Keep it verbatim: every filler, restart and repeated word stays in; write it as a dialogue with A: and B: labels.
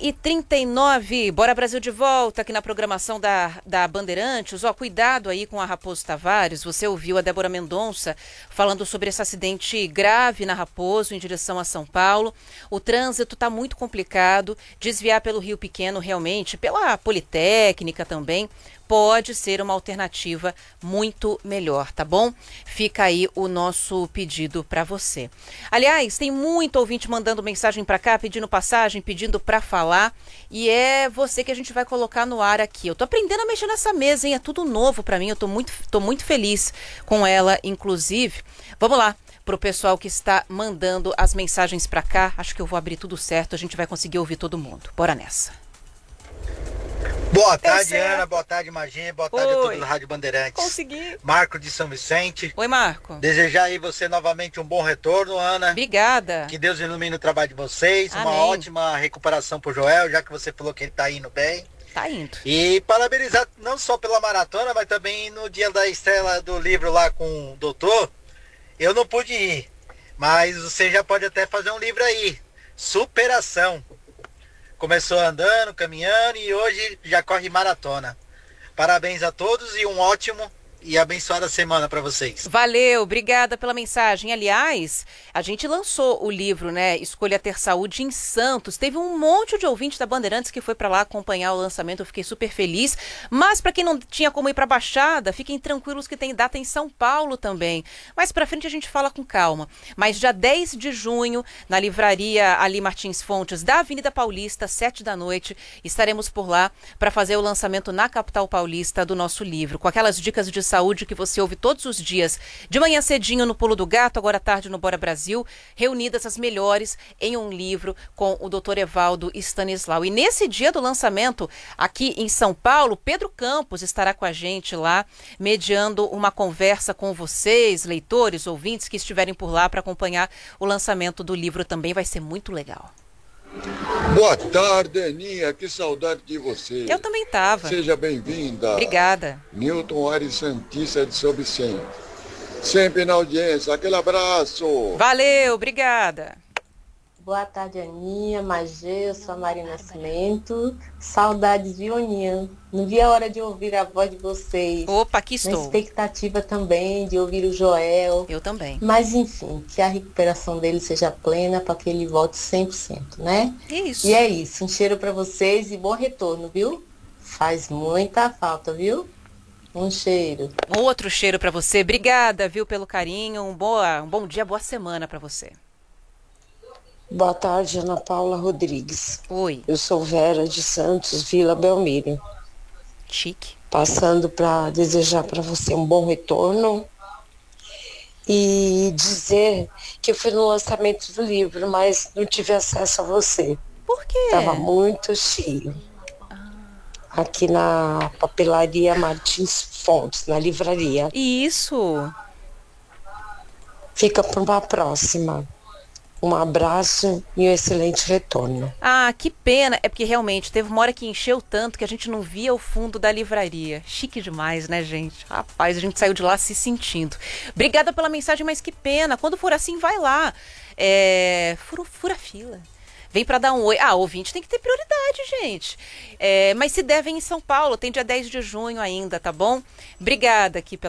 A: e trinta e nove, Bora Brasil de volta aqui na programação da, da Bandeirantes. Ó, cuidado aí com a Raposo Tavares. Você ouviu a Débora Mendonça falando sobre esse acidente grave na Raposo em direção a São Paulo. O trânsito está muito complicado. Desviar pelo Rio Pequeno realmente, pela Politécnica também, pode ser uma alternativa muito melhor, tá bom? Fica aí o nosso pedido para você. Aliás, tem muito ouvinte mandando mensagem para cá, pedindo passagem, pedindo para falar, e é você que a gente vai colocar no ar aqui. Eu tô aprendendo a mexer nessa mesa, hein? É tudo novo para mim, eu tô muito, tô muito feliz com ela, inclusive. Vamos lá. Para o pessoal que está mandando as mensagens para cá, acho que eu vou abrir tudo certo, a gente vai conseguir ouvir todo mundo. Bora nessa.
B: Boa tarde, Ana. Boa tarde, Magê. Boa tarde Oi. a todos da Rádio Bandeirantes.
A: Consegui.
B: Marco de São Vicente.
A: Oi, Marco.
B: Desejar aí você novamente um bom retorno, Ana.
A: Obrigada.
B: Que Deus ilumine o trabalho de vocês.
A: Amém.
B: Uma ótima recuperação pro Joel, já que você falou que ele tá indo bem.
A: Tá indo.
B: E parabenizar não só pela maratona, mas também no dia da estreia do livro lá com o doutor. Eu não pude ir, mas você já pode até fazer um livro aí. Superação. Começou andando, caminhando e hoje já corre maratona. Parabéns a todos e um ótimo e abençoada semana para vocês.
A: Valeu, obrigada pela mensagem. Aliás, a gente lançou o livro, né, Escolha Ter Saúde em Santos. Teve um monte de ouvintes da Bandeirantes que foi para lá acompanhar o lançamento. Eu fiquei super feliz. Mas para quem não tinha como ir para Baixada, fiquem tranquilos que tem data em São Paulo também. Mais para frente a gente fala com calma. Mas dia dez de junho, na livraria Ali Martins Fontes, da Avenida Paulista, sete da noite, estaremos por lá para fazer o lançamento na capital paulista do nosso livro, com aquelas dicas de saúde que você ouve todos os dias, de manhã cedinho no Pulo do Gato, agora à tarde no Bora Brasil, reunidas as melhores em um livro com o doutor Evaldo Stanislau. E nesse dia do lançamento, aqui em São Paulo, Pedro Campos estará com a gente lá, mediando uma conversa com vocês, leitores, ouvintes que estiverem por lá para acompanhar o lançamento do livro também. Vai ser muito legal.
C: Boa tarde, Aninha, que saudade de você.
A: Eu também estava.
C: Seja bem-vinda.
A: Obrigada.
C: Newton Aires Santista de São Vicente. Sempre na audiência, aquele abraço.
A: Valeu, obrigada.
D: Boa tarde, Aninha, Magê, eu sou a Maria Nascimento. Saudades, viu, Aninha? Não vi a hora de ouvir a voz de vocês.
A: Opa, aqui estou.
D: Na expectativa também de ouvir o Joel.
A: Eu também.
D: Mas, enfim, que a recuperação dele seja plena para que ele volte cem por cento, né?
A: Isso.
D: E é isso. Um cheiro para vocês e bom retorno, viu? Faz muita falta, viu? Um cheiro.
A: Outro cheiro para você. Obrigada, viu, pelo carinho. Um, boa, um bom dia, boa semana para você.
E: Boa tarde, Ana Paula Rodrigues.
A: Oi.
E: Eu sou Vera de Santos, Vila Belmiro.
A: Chique.
E: Passando para desejar para você um bom retorno e dizer que eu fui no lançamento do livro, mas não tive acesso a você.
A: Por quê?
E: Estava muito cheio. Ah. Aqui na papelaria Martins Fontes, na livraria.
A: Isso.
E: Fica para uma próxima. Um abraço e um excelente retorno.
A: Ah, que pena. É porque realmente teve uma hora que encheu tanto que a gente não via o fundo da livraria. Chique demais, né, gente? Rapaz, a gente saiu de lá se sentindo. Obrigada pela mensagem, mas que pena. Quando for assim, vai lá. É... Fura, fura fila. Vem para dar um oi. Ah, ouvinte tem que ter prioridade, gente. É... Mas se devem em São Paulo, tem dia dez de junho ainda, tá bom? Obrigada aqui pela